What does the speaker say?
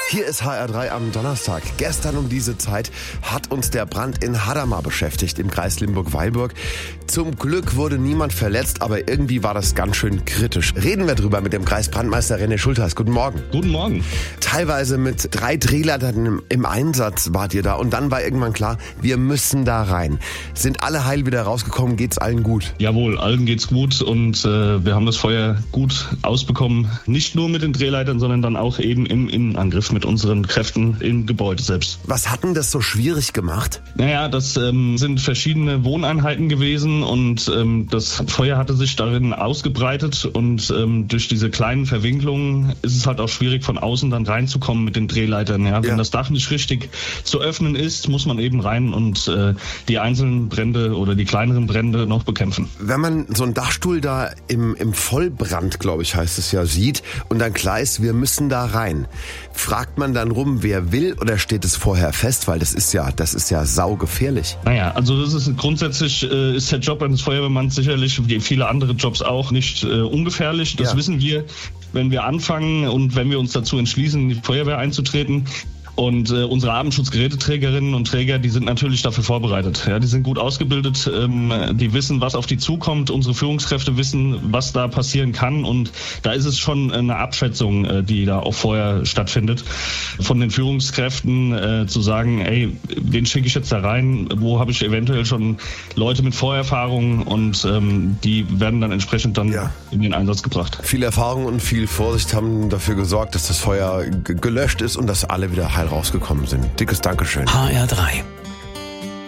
Hier ist HR3 am Donnerstag. Gestern um diese Zeit hat uns der Brand in Hadamar beschäftigt, im Kreis Limburg-Weilburg. Zum Glück wurde niemand verletzt, aber irgendwie war das ganz schön kritisch. Reden wir drüber mit dem Kreisbrandmeister René Schultheiß. Guten Morgen. Guten Morgen. Teilweise mit 3 Drehleitern im Einsatz wart ihr da und dann war irgendwann klar, wir müssen da rein. Sind alle heil wieder rausgekommen? Geht's allen gut? Jawohl, allen geht's gut und wir haben das Feuer gut ausbekommen. Nicht nur mit den Drehleitern, sondern dann auch eben im Innenangriff mit unseren Kräften im Gebäude selbst. Was hat denn das so schwierig gemacht? Naja, das sind verschiedene Wohneinheiten gewesen und das Feuer hatte sich darin ausgebreitet und durch diese kleinen Verwinklungen ist es halt auch schwierig, von außen dann reinzukommen mit den Drehleitern. Ja? Wenn das Dach nicht richtig zu öffnen ist, muss man eben rein und die einzelnen Brände oder die kleineren Brände noch bekämpfen. Wenn man so einen Dachstuhl da im Vollbrand, glaube ich, heißt es ja, sieht und dann klar ist, wir müssen da rein, fragt man dann rum, wer will, oder steht es vorher fest? Weil das ist ja saugefährlich. Naja, also das ist grundsätzlich ist der Job eines Feuerwehrmanns sicherlich, wie viele andere Jobs auch, nicht ungefährlich. Das wissen wir, wenn wir anfangen und wenn wir uns dazu entschließen, in die Feuerwehr einzutreten. Und unsere Atemschutzgeräteträgerinnen und Träger, die sind natürlich dafür vorbereitet. Ja, die sind gut ausgebildet, die wissen, was auf die zukommt. Unsere Führungskräfte wissen, was da passieren kann. Und da ist es schon eine Abschätzung, die da auch vorher stattfindet. Von den Führungskräften zu sagen, ey, wen schicke ich jetzt da rein? Wo habe ich eventuell schon Leute mit Vorerfahrung? Und die werden dann entsprechend dann in den Einsatz gebracht. Viel Erfahrung und viel Vorsicht haben dafür gesorgt, dass das Feuer gelöscht ist und dass alle wieder heil rausgekommen sind. Dickes Dankeschön. HR3